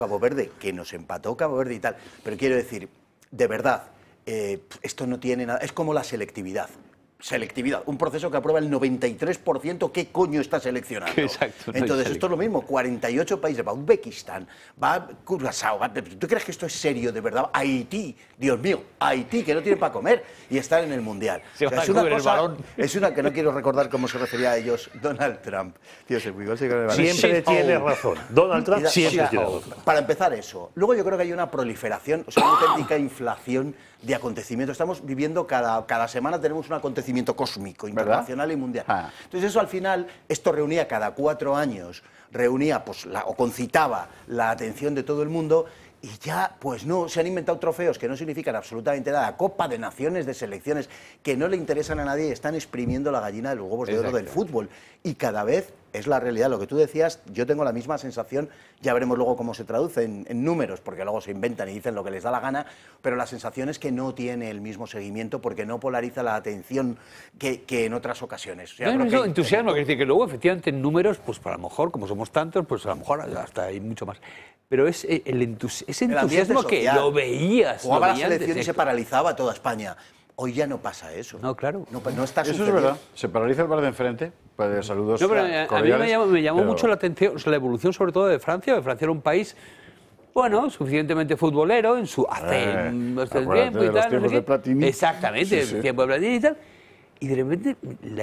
Cabo Verde, que nos empató Cabo Verde y tal. Pero quiero decir, de verdad, esto no tiene nada... Es como la selectividad. Selectividad, un proceso que aprueba el 93%, ¿qué coño está seleccionando? Exacto. Entonces, esto es lo mismo, 48 países, va Uzbekistán, va Curazao, ¿tú crees que esto es serio de verdad? Haití, Dios mío, Haití, que no tiene para comer y están en el Mundial. Se va a comer el balón. Es una que no quiero recordar cómo se refería a ellos Donald Trump. Tío, siempre tiene razón. Donald Trump siempre tiene razón. Para empezar eso. Luego yo creo que hay una proliferación, o sea, una auténtica inflación de acontecimientos. Estamos viviendo cada semana tenemos un acontecimiento cósmico, internacional, ¿verdad? Y mundial. Entonces eso al final, esto reunía cada 4 años, reunía pues, o concitaba la atención de todo el mundo. Y ya, pues no, se han inventado trofeos que no significan absolutamente nada, Copa de Naciones, de selecciones, que no le interesan a nadie y están exprimiendo la gallina de los huevos de oro del fútbol. Y cada vez es la realidad. Lo que tú decías, yo tengo la misma sensación, ya veremos luego cómo se traduce en números, porque luego se inventan y dicen lo que les da la gana, pero la sensación es que no tiene el mismo seguimiento porque no polariza la atención que en otras ocasiones. O sea, no, no, entusiasmo, que decir que luego efectivamente en números, pues a lo mejor, como somos tantos, pues a lo mejor hasta hay mucho más. Pero es ese entusiasmo que lo veías. Jugaba la selección y se paralizaba toda España. Hoy ya no pasa eso. No, claro. No está eso es verdad. Se paraliza el bar de enfrente. Pues saludos. No, pero a mí me llamó mucho la atención, o sea, la evolución sobre todo de Francia. Que Francia era un país, bueno, suficientemente futbolero en su hace tiempo y tal. Tiempos de Platini. Exactamente, sí. Tiempo de Platini y tal. Y de repente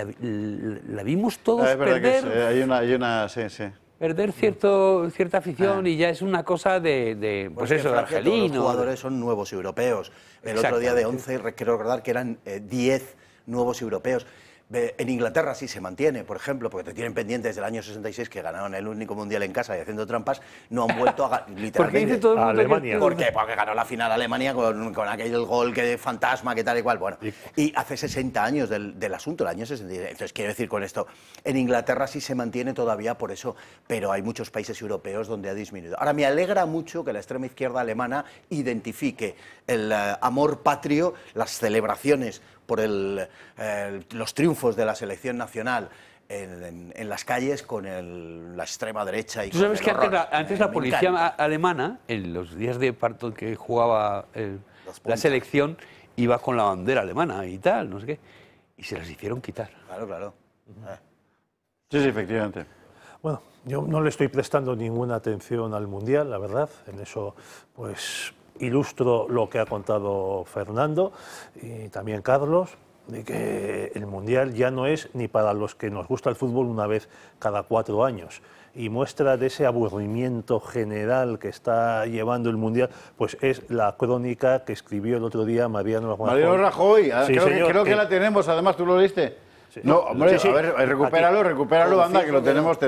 la vimos todos perder. Sí. Perder cierta afición y ya es una cosa de pues eso, de argelino. Los jugadores son nuevos europeos. El otro día de 11, quiero recordar que eran 10 nuevos europeos. En Inglaterra sí se mantiene, por ejemplo, porque te tienen pendientes del año 66 que ganaron el único mundial en casa y haciendo trampas, no han vuelto a literalmente. ¿Por qué dice todo el mundo Alemania? ¿Por qué? Porque ganó la final Alemania con aquel gol que fantasma, que tal y cual. Bueno, y hace 60 años del asunto, el año 66. Entonces, quiero decir con esto, en Inglaterra sí se mantiene todavía por eso, pero hay muchos países europeos donde ha disminuido. Ahora, me alegra mucho que la extrema izquierda alemana identifique el amor patrio, las celebraciones por los triunfos de la selección nacional en las calles con la extrema derecha. Y tú sabes que antes la policía alemana, en los días de parto que jugaba la selección, iba con la bandera alemana y tal, no sé qué, y se las hicieron quitar. Claro. Sí, efectivamente. Bueno, yo no le estoy prestando ninguna atención al Mundial, la verdad. En eso, pues, ilustro lo que ha contado Fernando y también Carlos, de que el Mundial ya no es ni para los que nos gusta el fútbol una vez cada 4 años. Y muestra de ese aburrimiento general que está llevando el Mundial, pues es la crónica que escribió el otro día Mariano Rajoy. Mariano Rajoy, sí, creo que la tenemos, además, ¿tú lo leíste? Sí. No, hombre, sí. A ver, recupéralo, anda, que lo tenemos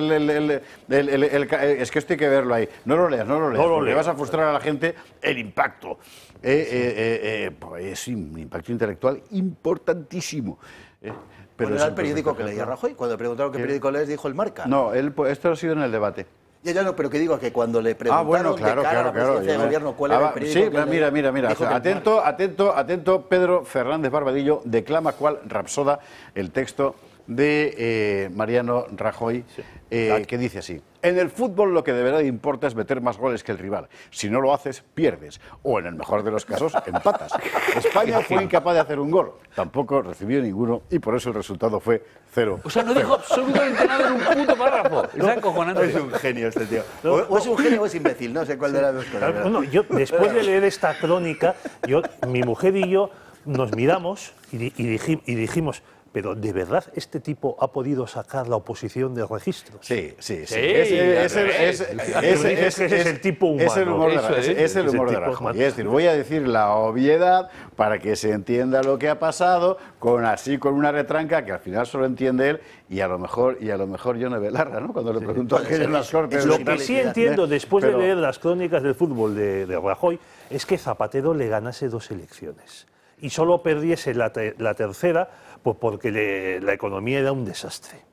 es que esto hay que verlo ahí. No lo leas, le vas a frustrar a la gente el impacto. Pues es un impacto intelectual importantísimo. Pero era el periódico que leía Rajoy. Cuando le preguntaron qué periódico lees, dijo El Marca. No, esto ha sido en el debate. Ya no, pero que digo que cuando le preguntaron claro. a la presidencia de gobierno cuál era el periódico... Sí, mira. Atento, Pedro Fernández Barbadillo declama cual rapsoda el texto de Mariano Rajoy, que dice así: en el fútbol lo que de verdad importa es meter más goles que el rival. Si no lo haces, pierdes. O en el mejor de los casos, empatas. España fue incapaz de hacer un gol. Tampoco recibió ninguno y por eso el resultado fue 0. O sea, no dijo absolutamente nada en un puto párrafo. Es un genio este tío. O es un genio o es imbécil, no sé cuál de las dos cosas. Bueno, yo, después de leer esta crónica, mi mujer y yo nos miramos y dijimos... Pero, ¿de verdad este tipo ha podido sacar la oposición del registro? Sí. Ese es el tipo humano. Es el humor de Rajoy. Es decir, voy a decir la obviedad para que se entienda lo que ha pasado, con una retranca que al final solo entiende él y a lo mejor Yone Belarra, ¿no? Cuando le preguntó aquello en las Cortes. Lo que sí entiendo, después de leer las crónicas del fútbol de Rajoy, es que Zapatero le ganase 2 elecciones y solo perdiese la tercera, pues porque la economía era un desastre.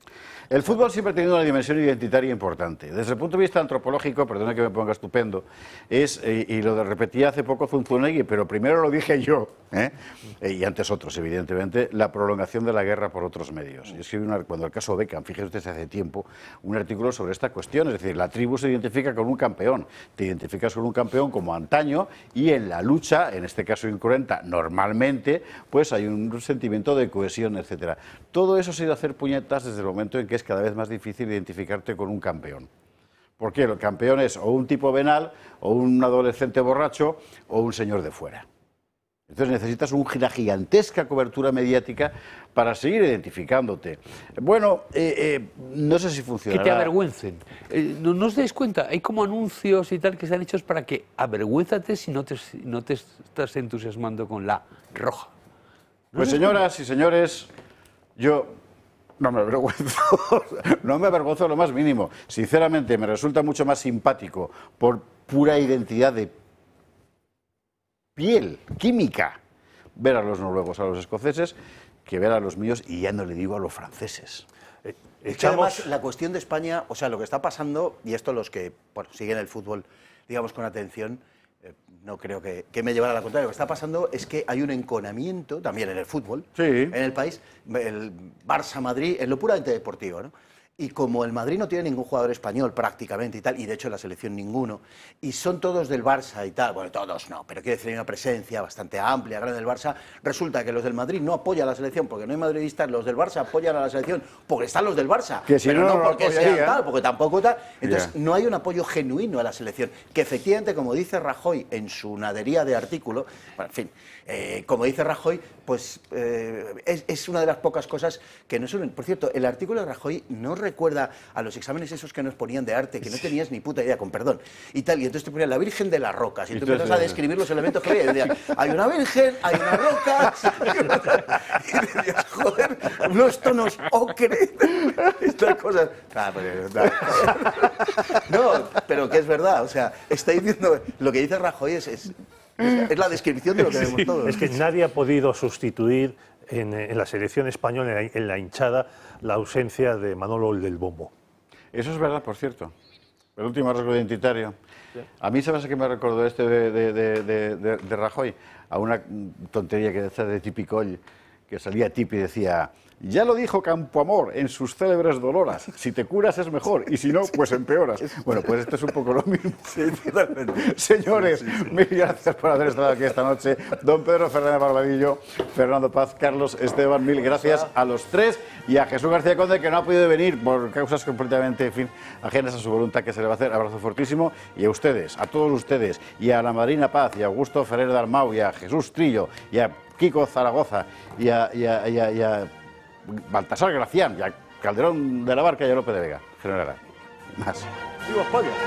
El fútbol siempre ha tenido una dimensión identitaria importante. Desde el punto de vista antropológico, perdona que me ponga estupendo, y lo repetí hace poco Zunzunegui, pero primero lo dije yo, y antes otros, evidentemente, la prolongación de la guerra por otros medios. Yo escribí, cuando el caso Beckham, fíjese usted hace tiempo, un artículo sobre esta cuestión, es decir, la tribu se identifica con un campeón, te identificas con un campeón como antaño, y en la lucha, en este caso incruenta, normalmente, pues hay un sentimiento de cohesión, etcétera. Todo eso se ha ido a hacer puñetas desde el momento en que es cada vez más difícil identificarte con un campeón. Porque el campeón es o un tipo venal, o un adolescente borracho, o un señor de fuera. Entonces necesitas una gigantesca cobertura mediática para seguir identificándote. Bueno, no sé si funcionará. Que te avergüencen. ¿No os dais cuenta? Hay como anuncios y tal que se han hecho para que avergüénzate si no te estás entusiasmando con la roja. Pues señoras y señores, yo no me avergüenzo, no me avergüenzo lo más mínimo. Sinceramente, me resulta mucho más simpático por pura identidad de piel, química, ver a los noruegos, a los escoceses, que ver a los míos, y ya no le digo a los franceses. Es que además la cuestión de España, o sea, lo que está pasando, y esto los que siguen el fútbol, digamos, con atención, no creo que me llevara a la contraria. Lo que está pasando es que hay un enconamiento, también en el fútbol, en el país, el Barça-Madrid, en lo puramente deportivo, ¿no? Y como el Madrid no tiene ningún jugador español prácticamente y tal, y de hecho en la selección ninguno, y son todos del Barça y tal, bueno, todos no, pero quiere decir hay una presencia bastante amplia, grande del Barça, resulta que los del Madrid no apoyan a la selección porque no hay madridistas, los del Barça apoyan a la selección porque están los del Barça, que si pero no porque sean tal, tal, porque tampoco tal. Entonces no hay un apoyo genuino a la selección, que efectivamente, como dice Rajoy en su nadería de artículo, bueno, en fin, como dice Rajoy, pues es una de las pocas cosas que no son. Por cierto, el artículo de Rajoy no recuerda a los exámenes esos que nos ponían de arte, que no tenías ni puta idea, con perdón, y tal, y entonces te ponían la Virgen de las Rocas, y tú empiezas a describir los elementos que había, y decías, hay una virgen, hay una roca, y decías, joder, unos tonos ocre, estas cosas. No, pero que es verdad, o sea, está diciendo, lo que dice Rajoy es la descripción de lo que vemos todos. Es que nadie ha podido sustituir en la selección española, en la hinchada, la ausencia de Manolo del Bombo. Eso es verdad, por cierto. El último rasgo identitario. A mí, ¿sabes a qué me recordó este de Rajoy? A una tontería que decía de Tipicoll, que salía Tipi y decía: ya lo dijo Campoamor en sus célebres Doloras, si te curas es mejor, y si no, pues empeoras. Bueno, pues esto es un poco lo mismo. Sí, totalmente. Señores, mil gracias por haber estado aquí esta noche. Don Pedro Fernández Barbadillo, Fernando Paz, Carlos Esteban, mil gracias a los tres, y a Jesús García Conde, que no ha podido venir por causas completamente, en fin, ajenas a su voluntad, que se le va a hacer. Abrazo fortísimo. Y a ustedes, a todos ustedes, y a la madrina Paz, y a Augusto Ferrer Dalmau, y a Jesús Trillo, y a Kiko Zaragoza, y a Baltasar Gracián, y a Calderón de la Barca y a López de Vega. General. Más. ¡Viva España!